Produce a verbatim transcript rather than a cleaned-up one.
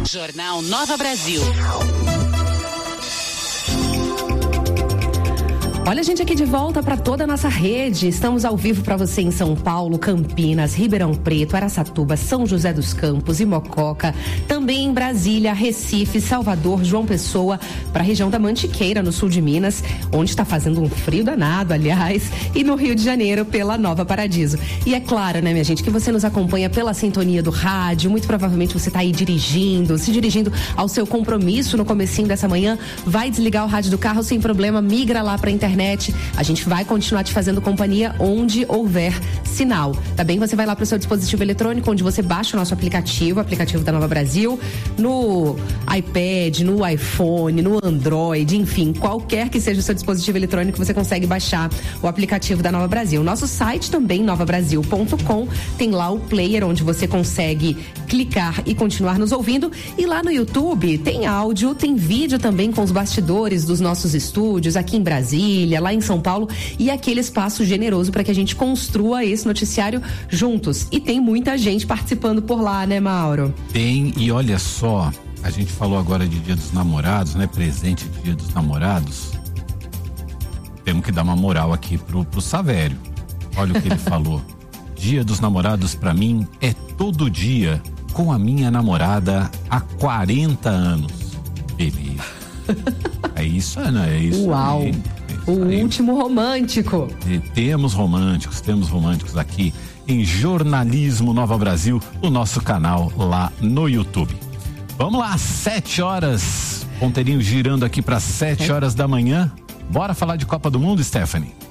Jornal Nova Brasil. Olha a gente aqui de volta para toda a nossa rede. Estamos ao vivo para você em São Paulo, Campinas, Ribeirão Preto, Araçatuba, São José dos Campos e Mococa. Também em Brasília, Recife, Salvador, João Pessoa, para a região da Mantiqueira, no sul de Minas, onde está fazendo um frio danado, aliás, e no Rio de Janeiro, pela Nova Paradiso. E é claro, né, minha gente, que você nos acompanha pela sintonia do rádio. Muito provavelmente você está aí dirigindo, se dirigindo ao seu compromisso no comecinho dessa manhã. Vai desligar o rádio do carro sem problema, migra lá para a internet. A gente vai continuar te fazendo companhia onde houver sinal, tá bem? Você vai lá para o seu dispositivo eletrônico, onde você baixa o nosso aplicativo, o aplicativo da Nova Brasil, no iPad, no iPhone, no Android, enfim, qualquer que seja o seu dispositivo eletrônico, você consegue baixar o aplicativo da Nova Brasil. Nosso site também, nova brasil ponto com, tem lá o player onde você consegue clicar e continuar nos ouvindo. E lá no YouTube tem áudio, tem vídeo também com os bastidores dos nossos estúdios aqui em Brasília, lá em São Paulo, e aquele espaço generoso para que a gente construa esse noticiário juntos. E tem muita gente participando por lá, né, Mauro? Tem, e olha só, a gente falou agora de Dia dos Namorados, né? Presente de Dia dos Namorados. Temos que dar uma moral aqui pro, pro Savério. Olha o que ele falou. Dia dos Namorados pra mim é todo dia com a minha namorada há quarenta anos. Beleza. É isso, Ana, é isso. Uau. Aí. O aí. Último romântico. E temos românticos, temos românticos aqui em Jornalismo Nova Brasil, o nosso canal lá no YouTube. Vamos lá, sete horas, ponteirinho girando aqui para sete horas da manhã. Bora falar de Copa do Mundo, Stephanie?